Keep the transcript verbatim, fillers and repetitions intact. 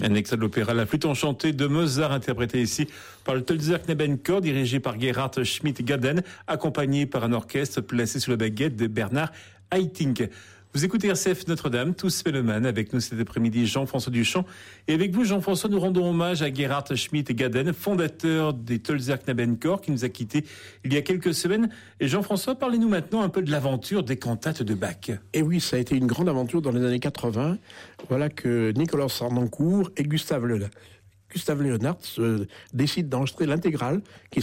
Un extrait de l'opéra La Flûte enchantée de Mozart, interprété ici par le Tölzer Knabenchor, dirigé par Gerhard Schmidt-Gaden, accompagné par un orchestre placé sous la baguette de Bernard Haitink. Vous écoutez R C F Notre-Dame, tous mélomanes, avec nous cet après-midi Jean-François Duchamp. Et avec vous, Jean-François, nous rendons hommage à Gerhard Schmidt-Gaden, fondateur des Tölzer Knabenchor, qui nous a quittés il y a quelques semaines. Et Jean-François, parlez-nous maintenant un peu de l'aventure des cantates de Bach. Et oui, ça a été une grande aventure dans les années quatre-vingts. Voilà que Nicolas Sarnancourt et Gustave Le... Gustave Leonhardt euh, décident d'enregistrer l'intégrale, qui